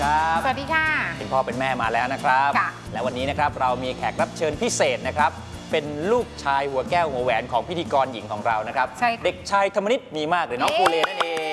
ครับสวัสดีค่ะเป็นพ่อเป็นแม่มาแล้วนะครับและวันนี้นะครับเรามีแขกรับเชิญพิเศษนะครับเป็นลูกชายหัวแก้วหัวแหวนของพิธีกรหญิงของเรานะครับเด็กชายธรรมนิตมีมากหรือน้องปูเลนั่นเอง